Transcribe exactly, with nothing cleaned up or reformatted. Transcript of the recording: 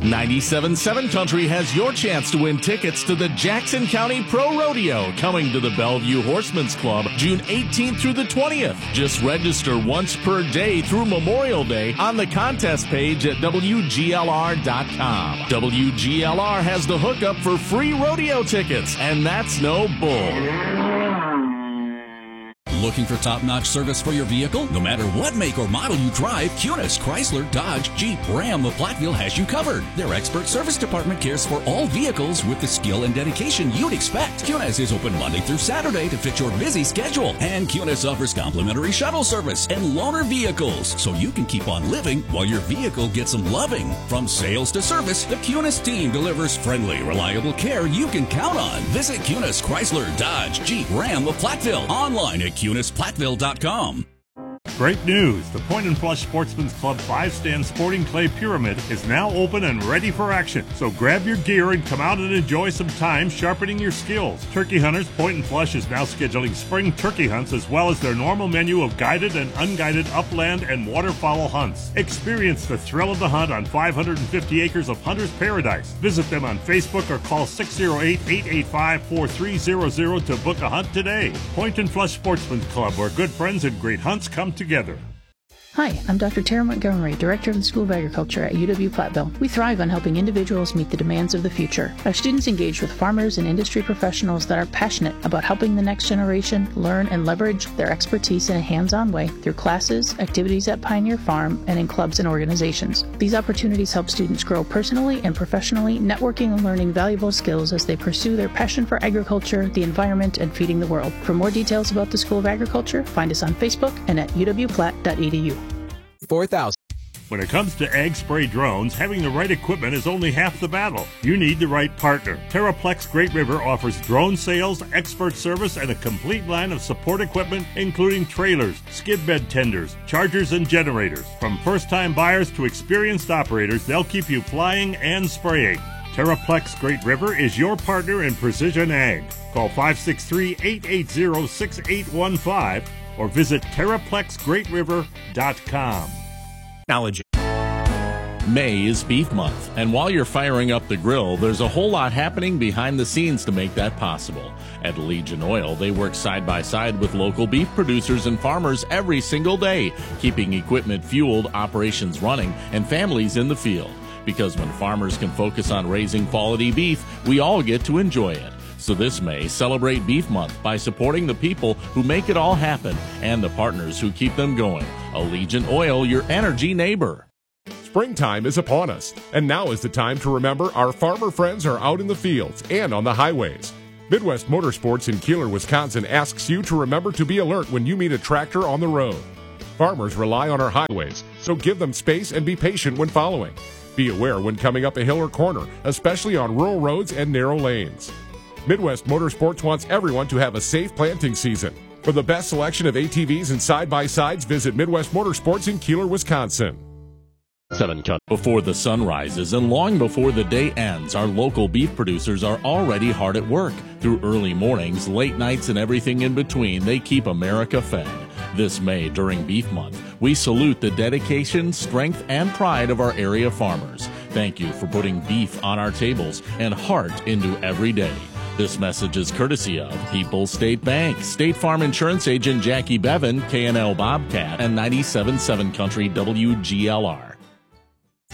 ninety-seven point seven Country has your chance to win tickets to the Jackson County Pro Rodeo coming to the Bellevue Horsemen's Club June eighteenth through the twentieth. Just register once per day through Memorial Day on the contest page at W G L R dot com. W G L R has the hookup for free rodeo tickets, and that's no bull. Looking for top-notch service for your vehicle? No matter what make or model you drive, Kunis, Chrysler, Dodge, Jeep, Ram of Platteville has you covered. Their expert service department cares for all vehicles with the skill and dedication you'd expect. Kunis is open Monday through Saturday to fit your busy schedule. And Kunis offers complimentary shuttle service and loaner vehicles, so you can keep on living while your vehicle gets some loving. From sales to service, the Kunis team delivers friendly, reliable care you can count on. Visit Kunis, Chrysler, Dodge, Jeep, Ram of Platteville. Online at Kunis Platteville dot com. Great news! The Point and Flush Sportsman's Club five-stand sporting clay pyramid is now open and ready for action. So grab your gear and come out and enjoy some time sharpening your skills. Turkey Hunters Point and Flush is now scheduling spring turkey hunts as well as their normal menu of guided and unguided upland and waterfowl hunts. Experience the thrill of the hunt on five hundred fifty acres of hunter's paradise. Visit them on Facebook or call six oh eight, eight eight five, four three zero zero to book a hunt today. Point and Flush Sportsman's Club, where good friends and great hunts come together. Hi, I'm Doctor Tara Montgomery, Director of the School of Agriculture at U W Platteville. We thrive on helping individuals meet the demands of the future. Our students engage with farmers and industry professionals that are passionate about helping the next generation learn and leverage their expertise in a hands-on way through classes, activities at Pioneer Farm, and in clubs and organizations. These opportunities help students grow personally and professionally, networking and learning valuable skills as they pursue their passion for agriculture, the environment, and feeding the world. For more details about the School of Agriculture, find us on Facebook and at u w platt dot e d u. four thousand. When it comes to ag spray drones, having the right equipment is only half the battle. You need the right partner. Terraplex Great River offers drone sales, expert service, and a complete line of support equipment, including trailers, skid bed tenders, chargers, and generators. From first-time buyers to experienced operators, they'll keep you flying and spraying. Terraplex Great River is your partner in precision ag. Call five six three, eight eight zero, six eight one five or visit terraplex great river dot com. Knowledge. May is Beef Month, and while you're firing up the grill, there's a whole lot happening behind the scenes to make that possible. At Legion Oil, they work side by side with local beef producers and farmers every single day, keeping equipment fueled, operations running, and families in the field. Because when farmers can focus on raising quality beef, we all get to enjoy it. So this May, celebrate Beef Month by supporting the people who make it all happen and the partners who keep them going. Allegiant Oil, your energy neighbor. Springtime is upon us, and now is the time to remember our farmer friends are out in the fields and on the highways. Midwest Motorsports in Keeler, Wisconsin asks you to remember to be alert when you meet a tractor on the road. Farmers rely on our highways, so give them space and be patient when following. Be aware when coming up a hill or corner, especially on rural roads and narrow lanes. Midwest Motorsports wants everyone to have a safe planting season. For the best selection of A T Vs and side-by-sides, visit Midwest Motorsports in Keeler, Wisconsin. Seven cut before the sun rises and long before the day ends, our local beef producers are already hard at work. Through early mornings, late nights, and everything in between, they keep America fed. This May, during Beef Month, we salute the dedication, strength, and pride of our area farmers. Thank you for putting beef on our tables and heart into every day. This message is courtesy of People's State Bank, State Farm Insurance Agent Jackie Bevan, K and L Bobcat, and ninety-seven point seven Country W G L R.